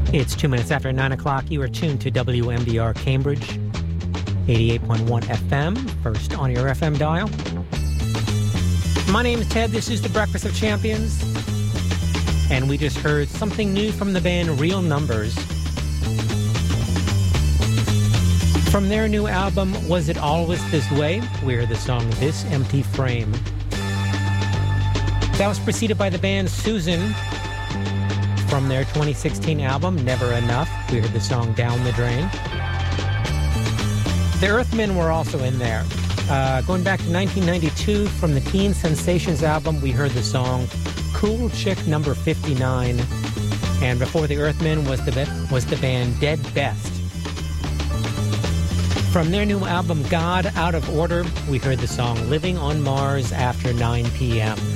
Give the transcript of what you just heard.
It's 2 minutes after 9 o'clock. You are tuned to WMDR Cambridge, 88.1 FM, first on your FM dial. My name is Ted. This is the Breakfast of Champions. And we just heard something new from the band Real Numbers. From their new album, Was It Always This Way? We heard the song This Empty Frame. That was preceded by the band Susan. From their 2016 album, Never Enough, we heard the song Down the Drain. The Earthmen were also in there. Going back to 1992, from the Teen Sensations album, we heard the song Cool Chick Number 59. And before the Earthmen was the band Dead Best. From their new album, God Out of Order, we heard the song Living on Mars After 9 p.m.